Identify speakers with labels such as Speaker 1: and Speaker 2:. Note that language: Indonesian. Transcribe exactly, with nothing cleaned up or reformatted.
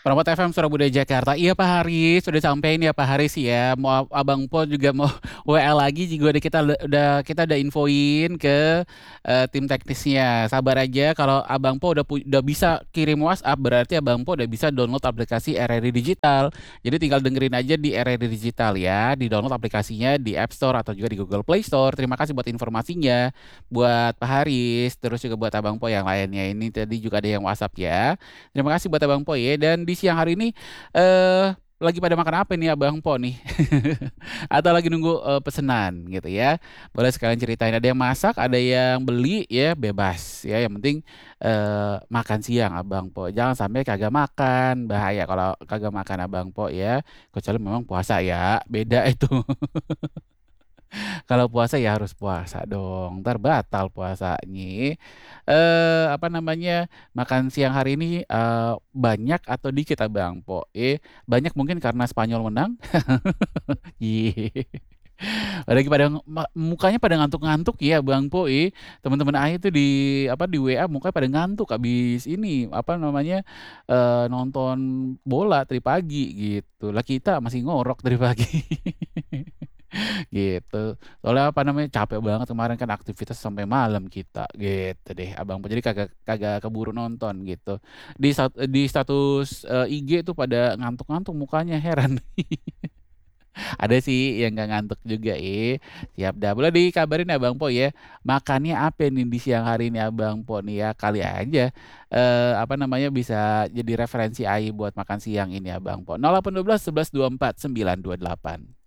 Speaker 1: Prambors F M Suara Budaya Jakarta. Iya Pak Haris, sudah sampai nih ya Pak Haris ya. Mau Abang Po juga mau W A lagi juga udah kita udah kita udah infoin ke eh, tim teknisnya. Sabar aja kalau Abang Po udah pu- udah bisa kirim WhatsApp berarti Abang Po udah bisa download aplikasi R R I Digital. Jadi tinggal dengerin aja di R R I Digital ya. Di download aplikasinya di App Store atau juga di Google Play Store. Terima kasih buat informasinya buat Pak Haris, terus juga buat Abang Po yang lainnya ini tadi juga ada yang WhatsApp ya. Terima kasih buat Abang Po ya. Dan di siang hari ini eh lagi pada makan apa nih Abang Po nih? Atau lagi nunggu eh, pesanan gitu ya? Boleh sekalian ceritain. Ada yang masak, ada yang beli ya bebas ya. Yang penting eh makan siang Abang Po. Jangan sampai kagak makan, bahaya kalau kagak makan Abang Po ya. Kecuali memang puasa ya, beda itu. Kalau puasa ya harus puasa dong, ntar batal puasanya. Eh apa namanya makan siang hari ini eh, banyak atau dikit Abang Po? Eh banyak mungkin karena Spanyol menang. Iya. Lagi pada ma- mukanya pada ngantuk-ngantuk ya Bang Po. Eh teman-teman Aing tuh di apa di W A mukanya pada ngantuk habis ini apa namanya eh, nonton bola tadi pagi gitu. Lah kita masih ngorok dari pagi. Gitu. Soalnya apa namanya capek banget kemarin kan aktivitas sampai malam kita gitu deh Abang. Jadi kagak kagak keburu nonton gitu. Di stat- di status eh, I G tuh pada ngantuk-ngantuk mukanya heran. Ada sih yang nggak ngantuk juga eh. Siap dah. Boleh dikabarin Abang Po ya. Makannya apa nih di siang hari ini Abang Po nih ya. Kali aja eh apa namanya bisa jadi referensi A I buat makan siang ini Abang Po. nol delapan satu dua satu satu dua empat sembilan dua delapan.